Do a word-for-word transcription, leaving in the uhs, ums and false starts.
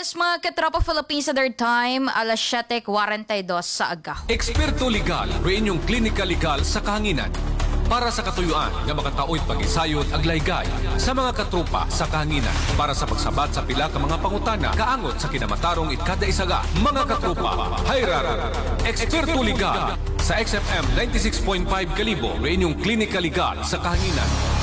Yes, mga katropa Philippines at their time, alas siyete kuwarenta y dos sa agaw. Eksperto legal, reinyong klinika legal sa kahanginan. Para sa katuyuan nga makataoy pag-isayod ag laygay sa mga katrupa sa kahanginan. Para sa pagsabat sa pila ka mga pangutana, kaangot sa kinamatarong itkada isaga. Mga katrupa, hayrar, eksperto legal sa X F M ninety-six point five Kalibo, reinyong klinika legal sa kahanginan.